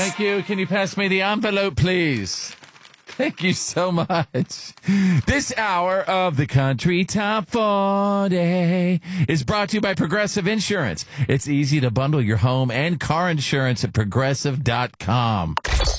Thank you. Can you pass me the envelope, please? Thank you so much. This hour of the Country Top 40 is brought to you by Progressive Insurance. It's easy to bundle your home and car insurance at Progressive.com.